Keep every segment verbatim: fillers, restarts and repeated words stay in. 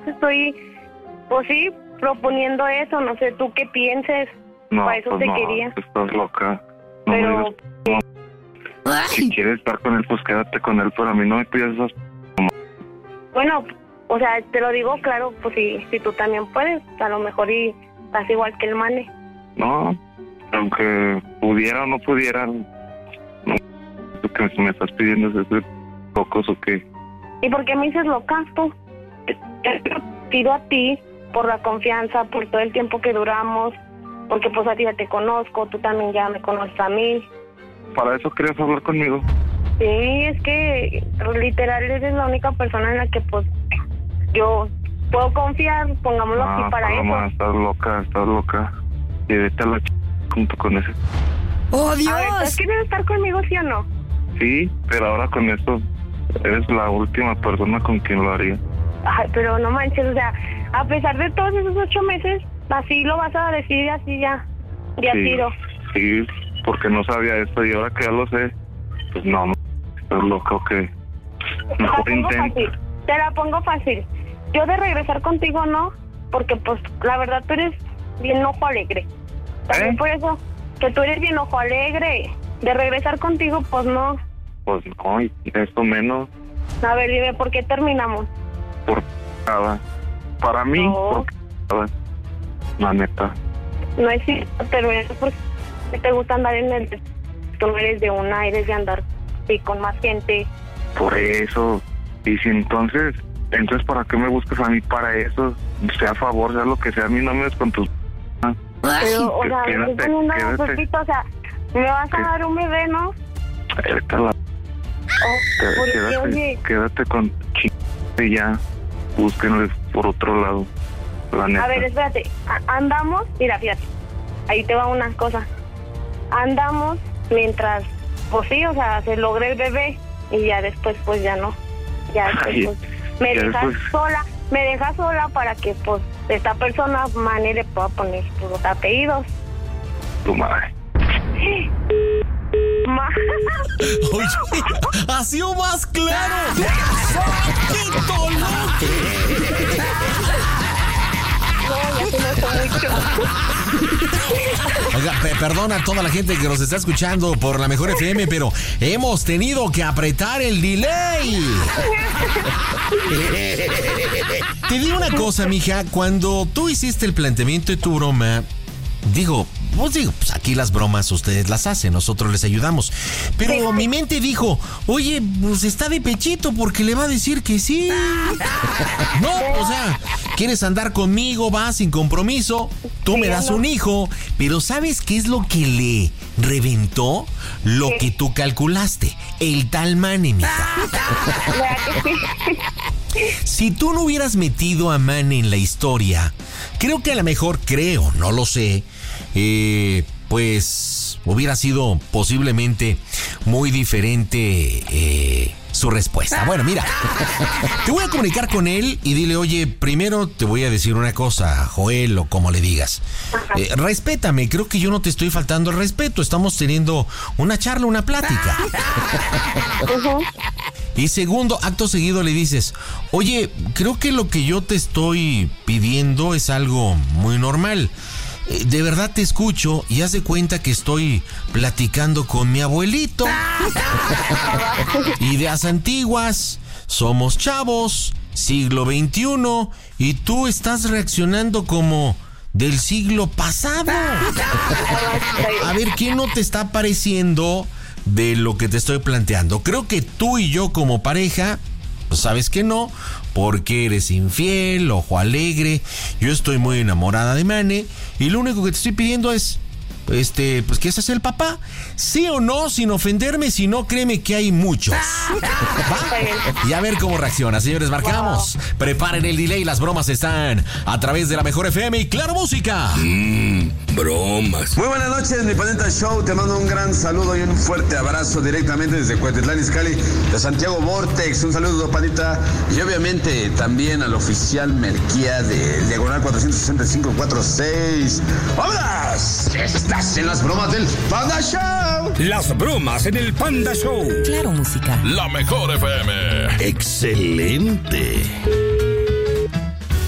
estoy, pues sí, proponiendo eso. No sé, ¿tú qué pienses? No, Para eso pues te no, quería. estás loca. No Pero... me digas, no. Si quieres estar con él, pues quédate con él, pero a mí no me pidas esas... Bueno, o sea, te lo digo claro, pues si, si tú también puedes, a lo mejor y estás igual que el Mane. No, aunque pudiera o no pudiera, no, lo que me estás pidiendo es de locos o qué. ¿Y por qué me dices loca tú? Te, te pido a ti por la confianza, por todo el tiempo que duramos, porque pues a ti ya te conozco, tú también ya me conoces a mí. ¿Para eso querías hablar conmigo? Sí, es que literal eres la única persona en la que pues yo puedo confiar, pongámoslo Ah, así para Paloma, eso. estás loca, estás loca. Y vete a la ch... junto con ese. ¡Oh, Dios! A ver, ¿estás queriendo estar conmigo, sí o no? Sí, pero ahora con esto eres la última persona con quien lo haría. Ay, pero no manches, o sea, a pesar de todos esos ocho meses, así lo vas a decir y así ya, ya Sí, tiro. sí, porque no sabía esto y ahora que ya lo sé, pues no, no estás loca o qué. Te la Mejor pongo intenta. fácil, te la pongo fácil. Yo de regresar contigo no, porque pues la verdad tú eres bien ojo alegre. También ¿Eh? por eso, que tú eres bien ojo alegre. De regresar contigo, pues no. Pues no, y esto menos A ver, dime, ¿por qué terminamos? por nada. Para mí, No. por nada. La neta. No es cierto, pero es porque te gusta andar en el... Tú no eres de una, eres de andar sí, con más gente. Por eso. Y si entonces, entonces ¿para qué me buscas a mí para eso? Sea a favor, sea lo que sea, a mí no me des con tus... Pero, o sea, me quédate, estás poniendo quédate. perfecto, o sea, me vas a ¿Qué? dar un bebé, ¿no? Vete a la... Oh, Quédate, ¿por qué, quédate, oye? quédate con ch... y ya. Búsquenles por otro lado. La neta. A ver, espérate, a- andamos, mira, fíjate, ahí te va una cosa. Andamos mientras, pues sí, o sea, se logre el bebé y ya después, pues ya no. Ya después, Ay, pues, me ya dejas después. sola, me dejas sola para que, pues, esta persona, Mane, le pueda poner los apellidos. Tu madre. Ma- Oye, ha sido más claro. ¡Qué tolote! No, ya se me fue mucho. Oiga, pe- perdona a toda la gente que nos está escuchando por la Mejor F M, pero hemos tenido que apretar el delay. Te digo una cosa, mija, cuando tú hiciste el planteamiento de tu broma, digo, pues digo, pues aquí las bromas ustedes las hacen, nosotros les ayudamos. Pero Sí. mi mente dijo, oye, pues está de pechito porque le va a decir que sí. No, o sea, quieres andar conmigo, vas sin compromiso, tú me das un hijo, pero ¿sabes qué es lo que le reventó? Lo ¿Qué? que tú calculaste, el tal Mane, mija. ¿Verdad que sí? Si tú no hubieras metido a Mane en la historia, creo que a lo mejor, creo, no lo sé, eh, pues hubiera sido posiblemente muy diferente eh, su respuesta. Bueno, mira, te voy a comunicar con él y dile, oye, primero te voy a decir una cosa, Joel, o como le digas. Eh, respétame, creo que yo no te estoy faltando el respeto, estamos teniendo una charla, una plática. Ujú. Y segundo, acto seguido le dices, oye, creo que lo que yo te estoy pidiendo es algo muy normal. Eh, De verdad te escucho y haz de cuenta que estoy platicando con mi abuelito. Ideas antiguas, somos chavos, siglo veintiuno, y tú estás reaccionando como del siglo pasado. A ver, ¿qué no te está pareciendo de lo que te estoy planteando? Creo que tú y yo como pareja, pues sabes que no, porque eres infiel, ojo alegre. Yo estoy muy enamorada de Mane y lo único que te estoy pidiendo es, este, pues que seas el papá. Sí o no, sin ofenderme, si no, créeme que hay muchos. ¿Va? Y a ver cómo reacciona, señores, marcamos. Preparen el delay, las bromas están a través de la Mejor F M y Claro Música. Mmm, bromas. Muy buenas noches, mi Planeta Show. Te mando un gran saludo y un fuerte abrazo directamente desde Cuetitlán Izcalli, de Santiago Vortex. Un saludo, Panita. Y obviamente también al oficial Merquía de Diagonal cuatrocientos sesenta y cinco cuarenta y seis. ¡Vámonos! Estás en las bromas del Panda Show. Las bromas en el Panda Show. Claro Música. La Mejor F M. Excelente.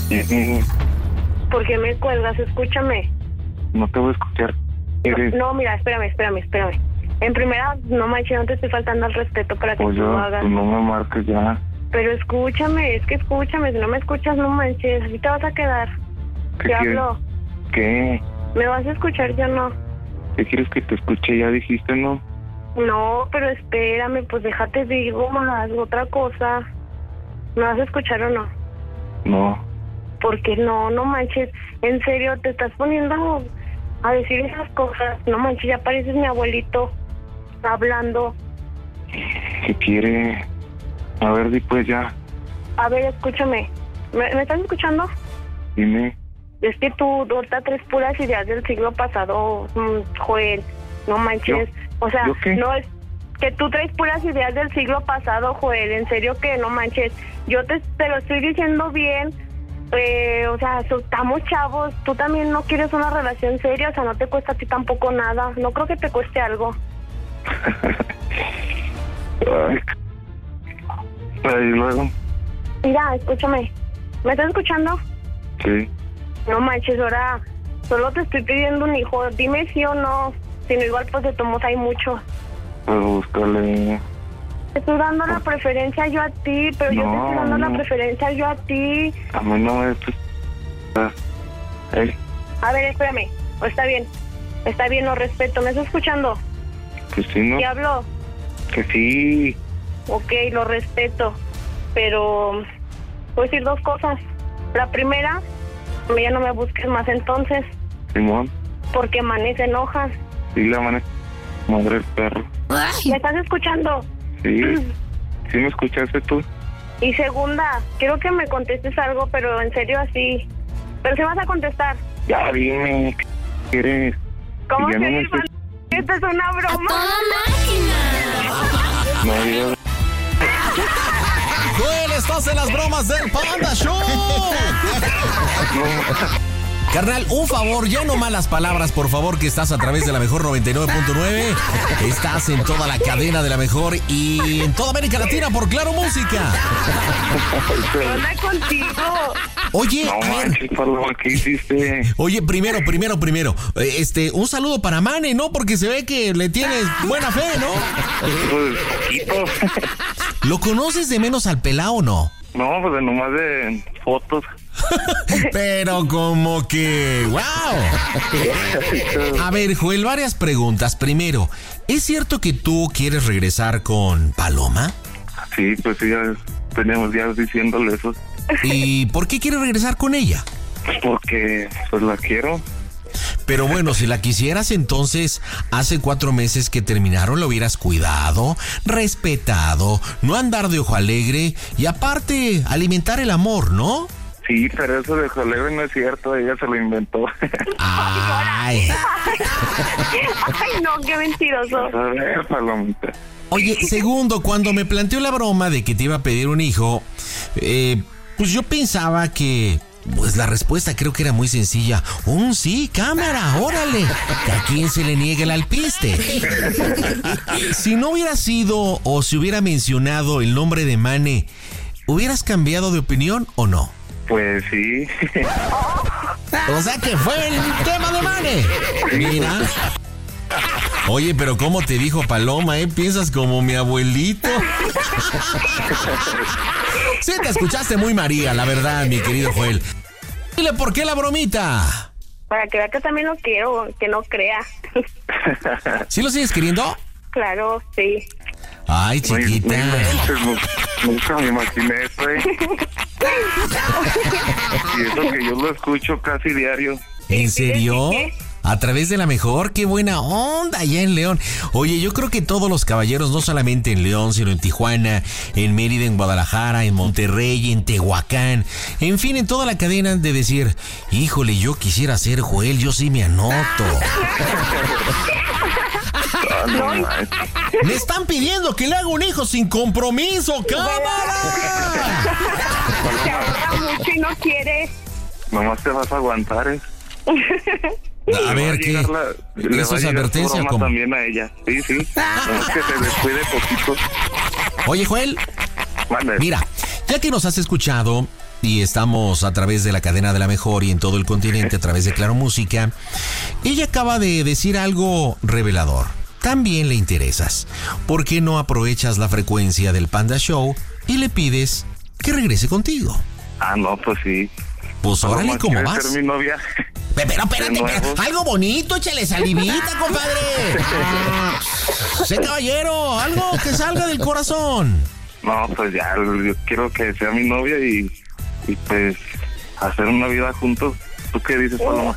Eh, ¿Por qué me cuelgas? Escúchame. No te voy a escuchar. Eres- No, mira, espérame, espérame, espérame. En primera, no manches, no te estoy faltando al respeto para que Pues tú yo, lo hagas. pues no me marques ya. Pero escúchame, es que escúchame, si no me escuchas, no manches, así te vas a quedar. ¿Qué Te quieres? hablo. ¿Qué? ¿Me vas a escuchar yo no? ¿Qué quieres que te escuche? Ya dijiste, ¿no? No, pero espérame, pues déjate digo más, otra cosa. ¿Me vas a escuchar o no? No. ¿Por qué no? No manches, en serio, te estás poniendo a decir esas cosas. No manches, ya pareces mi abuelito hablando. ¿Qué quiere? A ver, di pues ya. A ver, escúchame. ¿Me, ¿me estás escuchando? Dime. Es que tú ahorita tres puras ideas del siglo pasado, mm, Joel. No manches. O sea, ¿Yo qué? no es que tú traes puras ideas del siglo pasado, Joel. En serio que no manches. Yo te, te lo estoy diciendo bien. Eh, o sea, so- estamos chavos. Tú también no quieres una relación seria. O sea, no te cuesta a ti tampoco nada. No creo que te cueste algo. Ay. Ay, luego. Mira, escúchame. ¿Me estás escuchando? Sí. No manches, ahora solo te estoy pidiendo un hijo. Dime sí o no. Si no, igual pues de tomos hay mucho. Pues búscale. Te estoy dando la preferencia yo a ti, pero yo te No, estoy dando la no. preferencia yo a ti. A mí no me... Ah, Ey, A ver, espérame. O está bien. Está bien, lo respeto. ¿Me estás escuchando? que sí, ¿no? ¿Qué hablo? Que sí. Ok, lo respeto. Pero voy a decir dos cosas. La primera, ya no me busques más entonces, Simón. porque Mané se enoja. Sí, la mano. Madre del perro. ¿Me estás escuchando? Sí. ¿Sí me escuchaste tú? Y segunda, quiero que me contestes algo, pero en serio así. Pero si vas a contestar. Ya dime. ¿Qué quieres? ¿Cómo Ya se no me dice? Esto es una broma. No digas. Joel, estás en las bromas del Panda Show. Carnal, un favor, ya no malas palabras, por favor, que estás a través de la Mejor noventa y nueve punto nueve. Estás en toda la cadena de la Mejor y en toda América Latina por Claro Música. ¿Qué onda contigo? Oye, No a ver, manches, Paloma, ¿qué hiciste? oye, primero, primero, primero, eh, este, un saludo para Mane, ¿no? Porque se ve que le tienes buena fe, ¿no? Pues poquito. ¿Lo conoces de menos al pelao o no? No, pues de nomás de fotos. Pero como que, wow. A ver, Joel, varias preguntas. Primero, ¿es cierto que tú quieres regresar con Paloma? Sí, pues sí, ya tenemos días diciéndole eso. ¿Y por qué quieres regresar con ella? Porque pues la quiero. Pero bueno, si la quisieras, entonces hace cuatro meses que terminaron, lo hubieras cuidado, respetado, no andar de ojo alegre y aparte alimentar el amor, ¿no? Sí, pero eso de alegre no es cierto, ella se lo inventó. Ay. Ay, no, qué mentiroso. A ver, Palomita. Oye, segundo, cuando me planteó la broma de que te iba a pedir un hijo, eh, pues yo pensaba que... Pues la respuesta creo que era muy sencilla. Un sí, cámara, órale. Que a quién se le niegue el alpiste. Si no hubiera sido o si hubiera mencionado el nombre de Mane, ¿hubieras cambiado de opinión o no? Pues sí. O sea que fue el tema de Mane. Mira. Oye, pero ¿cómo te dijo Paloma, eh? Piensas como mi abuelito. Sí, te escuchaste muy María, la verdad, mi querido Joel. Dile por qué la bromita. Para que vea que también lo quiero, que no crea. ¿Sí lo sigues queriendo? Claro, sí. Ay, Muy- chiquita. muy mentes, nu- Nunca me imaginé eso, ¿eh? Y eso que yo lo escucho casi diario. ¿En serio? ¿Qué? A través de la Mejor, qué buena onda allá en León. Oye, yo creo que todos los caballeros, no solamente en León, sino en Tijuana, en Mérida, en Guadalajara, en Monterrey, en Tehuacán, en fin, en toda la cadena han de decir, híjole, yo quisiera ser Joel, yo sí me anoto. Ah, no manches. Me están pidiendo que le haga un hijo sin compromiso, cámara. Se ahorra mucho y no quiere. Nomás te vas a aguantar, ¿eh? A Le va ver, ¿qué? llegar la- le ¿Eso va a es llegar advertencia su broma como? también a ella. Sí, sí. Nomás que se descuide poquito. Oye, Joel, Mande. mira, ya que nos has escuchado, y estamos a través de la cadena de La Mejor y en todo el continente a través de Claro Música. Ella acaba de decir algo revelador. También le interesas. ¿Por qué no aprovechas la frecuencia del Panda Show y le pides que regrese contigo? Ah, no, pues sí. Pues órale, ¿cómo ¿quieres vas? ser mi novia? Pero espérate, De espérate, nuevo. algo bonito, échale salivita, compadre. Sé caballero, algo que salga del corazón. No, pues ya, yo quiero que sea mi novia y, y pues hacer una vida juntos. ¿Tú qué dices, Paloma?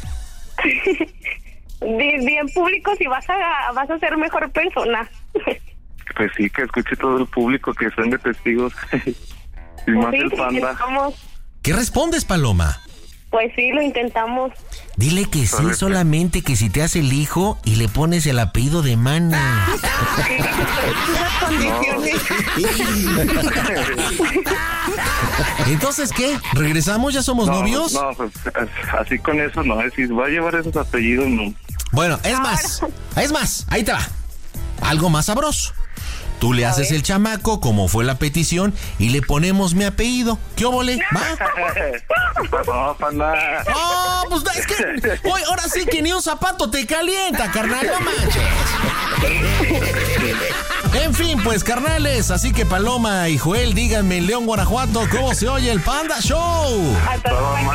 Bien, bien público, si vas a vas a ser mejor persona. Pues sí, que escuche todo el público, que sean de testigos. Y más Sí, el Panda. intentamos, ¿Qué respondes, Paloma? pues sí, lo intentamos. Dile que sí, Correcto. solamente que si te hace el hijo y le pones el apellido de Mana. Condiciones. Entonces, ¿qué? ¿Regresamos? ¿Ya somos No, novios? no, pues así con eso no, es decir, va a llevar esos apellidos, no. Bueno, es más, es más, ahí te va. Algo más sabroso. Tú le haces el chamaco, como fue la petición, y le ponemos mi apellido. ¿Qué óvole? ¿Va? No, Panda. ¡Oh, pues es que hoy, ahora sí que ni un zapato te calienta, carnal, no manches! En fin, pues, carnales, así que Paloma y Joel, díganme en León, Guanajuato, ¿cómo se oye el Panda Show? Hasta luego.